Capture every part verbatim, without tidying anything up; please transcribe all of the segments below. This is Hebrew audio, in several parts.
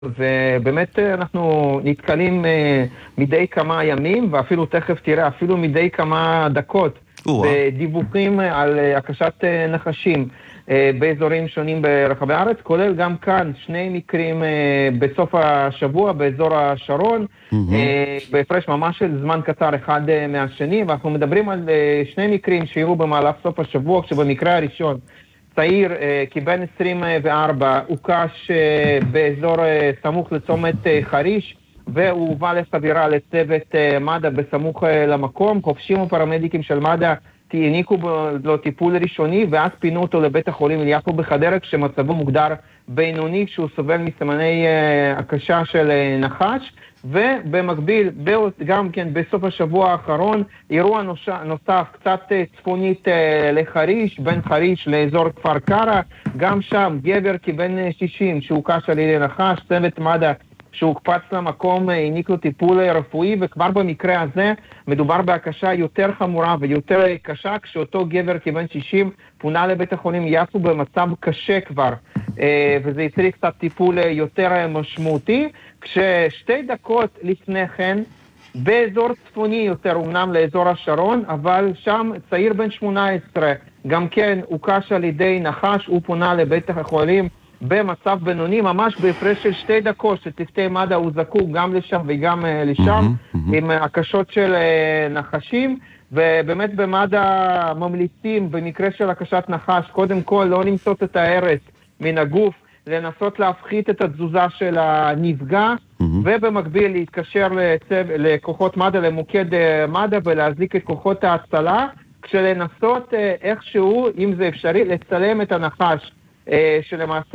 ובאמת אנחנו נתקלים מדי כמה ימים, ואפילו תכף תראה, אפילו מדי כמה דקות, בדיווחים על הקשת נחשים באזורים שונים ברחבי הארץ, כולל גם כאן שני מקרים בסוף השבוע באזור השרון, בהפרש ממש של זמן קצר אחד מהשני, ואנחנו מדברים על שני מקרים שיראו במהלך סוף השבוע, כשבמקרה הראשון צעיר כבן עשרים וארבע הוקש באזור סמוך לצומת חריש, והוא הובא לסבירה לצוות מד"א בסמוך למקום. חובשים ופרמדיקים של מד"א העניקו לו טיפול ראשוני, ואז פינו אותו לבית החולים אליהו בחדרה, כשמצבו מוגדר בינוני, שהוא סובל מסמני הקשה של נחש. ובמקביל, גם כן בסוף השבוע האחרון, אירוע נוסף קצת צפונית לחריש, בין חריש לאזור כפר קרע, גם שם גבר כבן שישים שהוקש על ידי נחש, צוות מד"א שהוקפץ למקום העניק לו טיפול רפואי, וכבר במקרה הזה מדובר בהקשה יותר חמורה ויותר קשה, כשאותו גבר כבן שישים פונה לבית החולים יפו במצב קשה כבר, וזה יצריך קצת טיפול יותר משמעותי. כששתי דקות לפני כן, באזור צפוני יותר, אמנם לאזור השרון, אבל שם צעיר בן שמונה עשרה, גם כן הוקש על ידי נחש, הוא פונה לבית החולים במצב בינוני, ממש בהפרש של שתי דקות, שצוותי מד"א הוזעקו גם לשם וגם לשם, mm-hmm, mm-hmm. עם הקשות של נחשים, ובאמת במד"א ממליצים, במקרה של הקשת נחש, קודם כל לא למצות את ההרס מן הגוף, לנסות להפחית את התזוזה של הנפגע, mm-hmm. ובמקביל להתקשר לצו, לכוחות מד"א, למוקד מד"א, ולהזליק את כוחות ההצלה, כשלנסות איכשהו, אם זה אפשרי, לצלם את הנחש, שלמעשה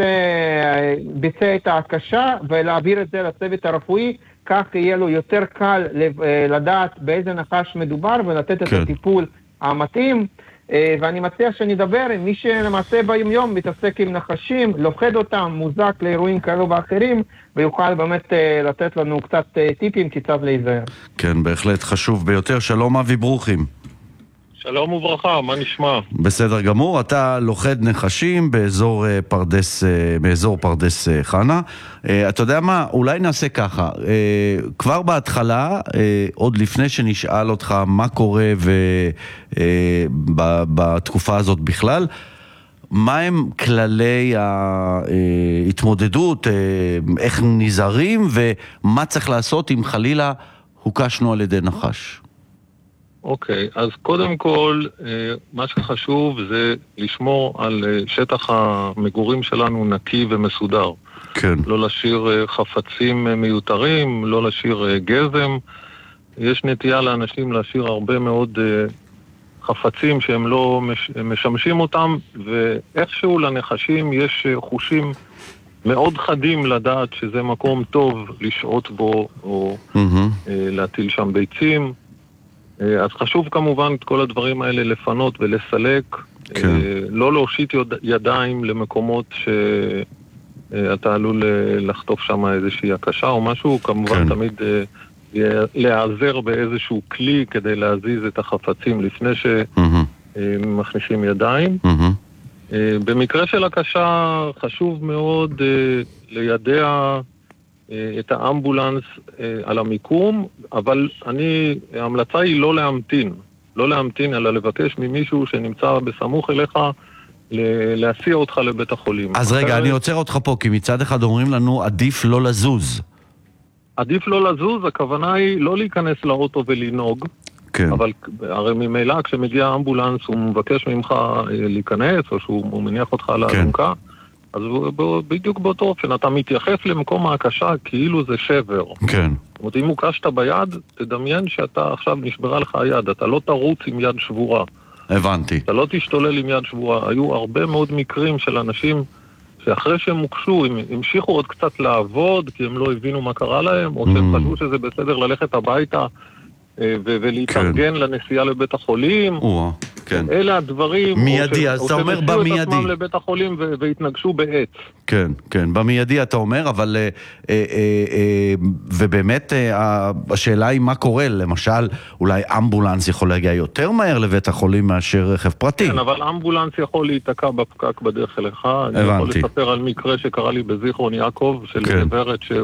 ביצע את ההקשה, ולהעביר את זה לצוות הרפואי, כך יהיה לו יותר קל לדעת באיזה נחש מדובר, ולתת את הטיפול המתאים. ואני מציע שנדבר עם מי שלמעשה ביום יום מתעסק עם נחשים, לוכד אותם, מוזק לאירועים כאלו ואחרים, ויוכל באמת לתת לנו קצת טיפים כיצד להיזהר. כן, בהחלט חשוב ביותר. שלום אבי ברוכים. שלום וברכה, מה נשמע? בסדר גמור, אתה לוכד נחשים באזור פרדס, באזור פרדס חנה. אתה יודע מה, אולי נעשה ככה, כבר בהתחלה, עוד לפני שנשאל אותך מה קורה בתקופה הזאת בכלל, מה הם כללי ההתמודדות, איך נזהרים ומה צריך לעשות אם חלילה הוקשנו על ידי נחש? אוקיי, אז קודם כל, מה שחשוב זה לשמור על שטח המגורים שלנו נקי ומסודר. כן. לא לשאיר חפצים מיותרים, לא לשאיר גזם. יש נטייה לאנשים להשאיר הרבה מאוד חפצים שהם לא משמשים אותם, ואיכשהו לנחשים יש חושים מאוד חדים לדעת שזה מקום טוב לשהות בו, או mm-hmm. להטיל שם ביצים. אז חשוב כמובן את כל הדברים האלה לפנות ולסלק, כן. לא להושיט ידיים למקומות שאתה עלול לחטוף שם איזושהי הקשה או משהו, כמובן כן. תמיד להיעזר באיזשהו כלי כדי להזיז את החפצים לפני שמכניסים ידיים. Mm-hmm. במקרה של הקשה חשוב מאוד לידע את האמבולנס על המיקום, אבל אני, ההמלצה היא לא להמתין, לא להמתין, אלא לבקש ממישהו שנמצא בסמוך אליך להסיע אותך לבית החולים. אז רגע, אני עוצר אותך פה, כי מצד אחד אומרים לנו עדיף לא לזוז. עדיף לא לזוז, הכוונה היא לא להיכנס לאוטו ולנהוג, כן. אבל הרי ממילא כשמגיע האמבולנס הוא מבקש ממך להיכנס, או שהוא מניח אותך על האלונקה, אז בדיוק באותו אופן, אתה מתייחס למקום ההקשה כאילו זה שבר. כן. זאת אומרת, אם הוקשת ביד, תדמיין שאתה עכשיו נשברה לך היד, אתה לא תרוץ עם יד שבורה. הבנתי. אתה לא תשתולל עם יד שבורה. היו הרבה מאוד מקרים של אנשים שאחרי שהם הוקשו, הם המשיכו עוד קצת לעבוד, כי הם לא הבינו מה קרה להם, או שהם mm. חשבו שזה בסדר ללכת הביתה ולהתארגן כן. לנסיעה לבית החולים. או. כן. אלה הדברים... מיידי, אז אתה אומר במיידי. או שהם השיאו את עצמם לבית החולים והתנגשו בעץ. כן, כן, במיידי אתה אומר, אבל... ובאמת השאלה היא מה קורה, למשל, אולי אמבולנס יכול להגיע יותר מהר לבית החולים מאשר רכב פרטי. כן, אבל אמבולנס יכול להיתקע בפקק בדרך אליך. אני יכול לספר על מקרה שקרה לי בזיכרון יעקב, של גברת